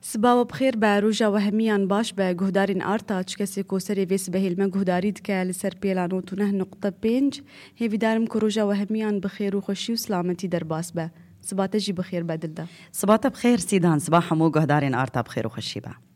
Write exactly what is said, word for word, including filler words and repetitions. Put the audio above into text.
سباو بخير باروجا وهميان باش بجهدارين آرتاج كسي كوسري فيس بهيل من جهداريد كالسر بيلانوتو نه نقطة بينج هي بدارم كروجا وهميان بخير وخشي وسلامتي درباس با صباتا جي بخير بدل ده صباتا بخير سيدان صباح مو جهدارين آرتا بخير وخشي با